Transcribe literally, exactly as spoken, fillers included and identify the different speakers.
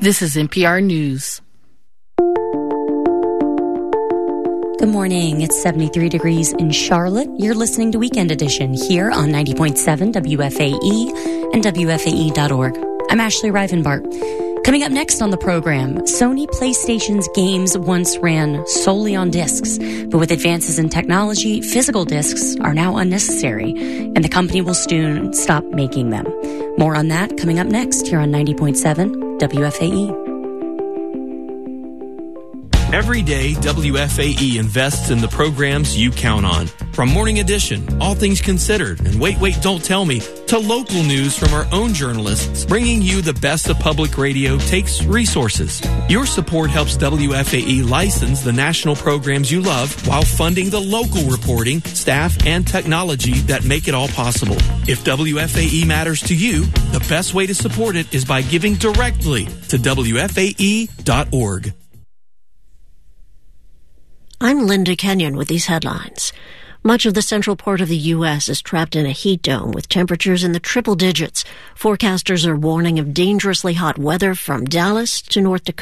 Speaker 1: This is N P R News.
Speaker 2: Good morning. It's seventy-three degrees in Charlotte. You're listening to Weekend Edition here on ninety point seven W F A E and W F A E dot org. I'm Ashley Rivenbart. Coming up next on the program, Sony PlayStation's games once ran solely on discs, but with advances in technology, physical discs are now unnecessary, and the company will soon stop making them. More on that coming up next here on ninety point seven W F A E.
Speaker 3: Every day, W F A E invests in the programs you count on. From Morning Edition, All Things Considered, and Wait, Wait, Don't Tell Me, to local news from our own journalists, bringing you the best of public radio takes resources. Your support helps W F A E license the national programs you love while funding the local reporting, staff, and technology that make it all possible. If W F A E matters to you, the best way to support it is by giving directly to W F A E dot org.
Speaker 4: I'm Linda Kenyon with these headlines. Much of the central part of the U S is trapped in a heat dome with temperatures in the triple digits. Forecasters are warning of dangerously hot weather from Dallas to North Dakota.